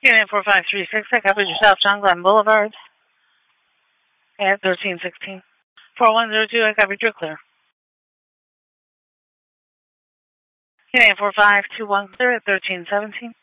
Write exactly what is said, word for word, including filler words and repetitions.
Unit four five three six, I covered your South John Glenn Boulevard at thirteen sixteen. four one zero two, I covered your clear. Unit four five two one clear at thirteen seventeen.